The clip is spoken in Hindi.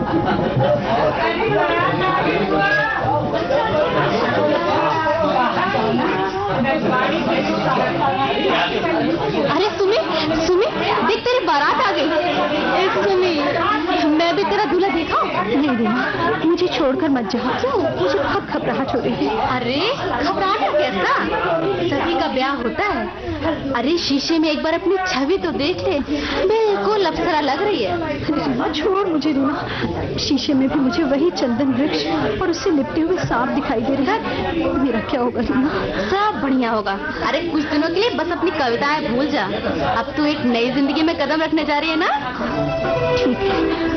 अरे सुमी, सुमी देख तेरी बारात आ गई। सुमी, मैं भी तेरा दूल्हा देखा। नहीं रीमा, मुझे छोड़कर मत जाओ। क्यों? मुझे बहुत घबराहट हो रही है। अरे घबराहट कैसा? सभी का ब्याह होता है। अरे शीशे में एक बार अपनी छवि तो देख ले, बिल्कुल अप्सरा लग रही है। रीमा छोड़ मुझे रीमा, शीशे में भी मुझे वही चंदन वृक्ष और उससे लिपटे हुए सांप दिखाई दे रहे हैं। मेरा क्या होगा रीमा? सब बढ़िया होगा। अरे कुछ दिनों के लिए बस अपनी कविताएं भूल जा। अब तू एक नई जिंदगी में कदम रखने जा रही है ना। ठीक है।